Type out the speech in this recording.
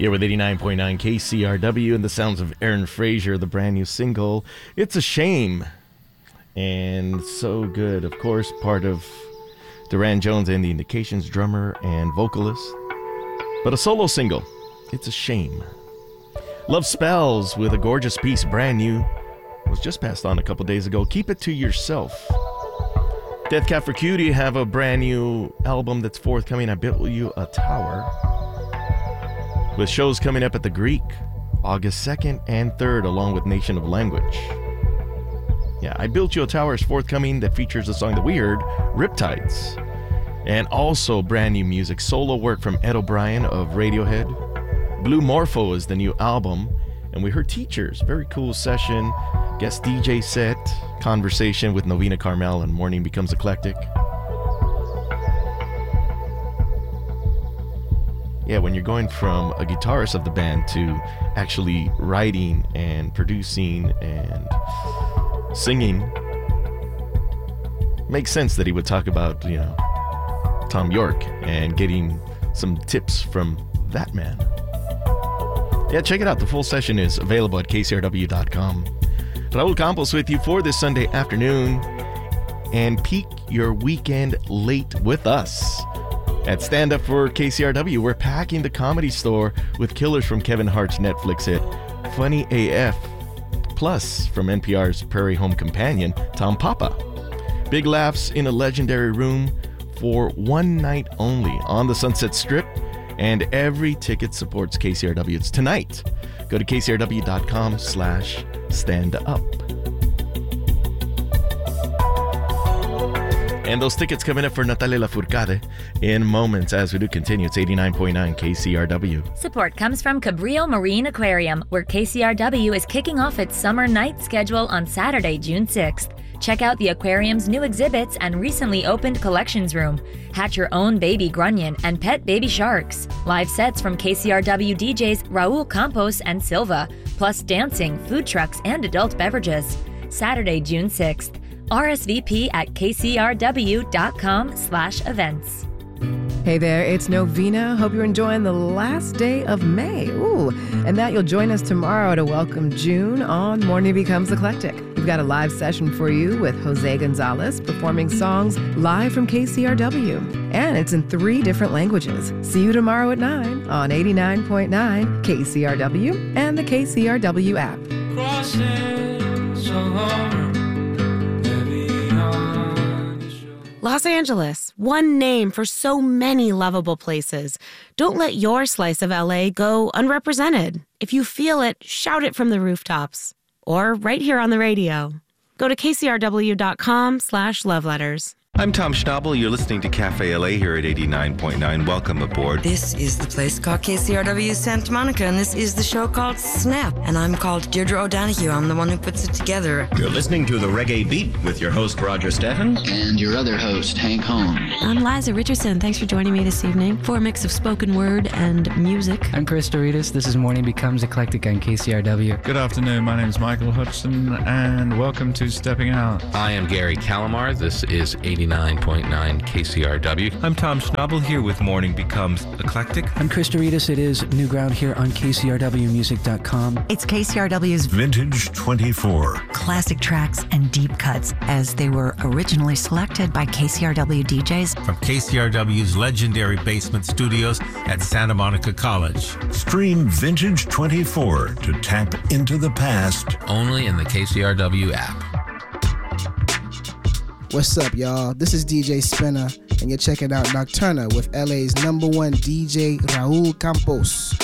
Here with 89.9 KCRW and the sounds of Aaron Frazier, the brand new single, It's a Shame. And so good, of course, part of Duran Jones and the Indications, drummer and vocalist. But a solo single, It's a Shame. Love Spells with a gorgeous piece, brand new, was just passed on a couple days ago, Keep It to Yourself. Death Cab for Cutie have a brand new album that's forthcoming, I Built You a Tower. With shows coming up at the Greek, August 2nd and 3rd, along with Nation of Language. Yeah, I Built You a Tower is forthcoming that features a song that we heard, Riptides. And also brand new music, solo work from Ed O'Brien of Radiohead. Blue Morpho is the new album. And we heard Teachers, very cool session, guest DJ set, conversation with Novena Carmel and Morning Becomes Eclectic. Yeah, when you're going from a guitarist of the band to actually writing and producing and singing, makes sense that he would talk about, Tom York and getting some tips from that man. Yeah, check it out. The full session is available at kcrw.com. Raul Campos with you for this Sunday afternoon, and peak your weekend late with us. At Stand Up for KCRW, we're packing the Comedy Store with killers from Kevin Hart's Netflix hit Funny AF, plus from NPR's Prairie Home Companion, Tom Papa. Big laughs in a legendary room for one night only on the Sunset Strip, and every ticket supports KCRW. It's tonight. Go to kcrw.com/standup. And those tickets coming up for Natalia Lafourcade in moments as we do continue. It's 89.9 KCRW. Support comes from Cabrillo Marine Aquarium, where KCRW is kicking off its summer night schedule on Saturday, June 6th. Check out the aquarium's new exhibits and recently opened collections room. Hatch your own baby grunion and pet baby sharks. Live sets from KCRW DJs Raul Campos and Silva, plus dancing, food trucks, and adult beverages. Saturday, June 6th. RSVP at kcrw.com/events. Hey there, it's Novena. Hope you're enjoying the last day of May. Ooh, and that you'll join us tomorrow to welcome June on Morning Becomes Eclectic. We've got a live session for you with Jose Gonzalez performing songs live from KCRW. And it's in 3 different languages. See you tomorrow at 9 on 89.9 KCRW and the KCRW app. Los Angeles, one name for so many lovable places. Don't let your slice of LA go unrepresented. If you feel it, shout it from the rooftops. Or right here on the radio. Go to kcrw.com/loveletters. I'm Tom Schnabel. You're listening to Cafe LA here at 89.9. Welcome aboard. This is the place called KCRW Santa Monica, and this is the show called Snap. And I'm called Deirdre O'Donoghue. I'm the one who puts it together. You're listening to The Reggae Beat with your host, Roger Steffen. And your other host, Hank Holmes. I'm Liza Richardson. Thanks for joining me this evening for a mix of spoken word and music. I'm Chris Doritas. This is Morning Becomes Eclectic on KCRW. Good afternoon. My name is Michael Hudson, and welcome to Stepping Out. I am Gary Calamar. This is 89.9 KCRW. I'm Tom Schnabel here with Morning Becomes Eclectic. I'm Chris Doritas. It is New Ground here on KCRWmusic.com. It's KCRW's Vintage 24. Classic tracks and deep cuts as they were originally selected by KCRW DJs. From KCRW's legendary basement studios at Santa Monica College. Stream Vintage 24 to tap into the past. Only in the KCRW app. What's up, y'all? This is DJ Spinner, and you're checking out Nocturna with LA's #1 DJ, Raul Campos.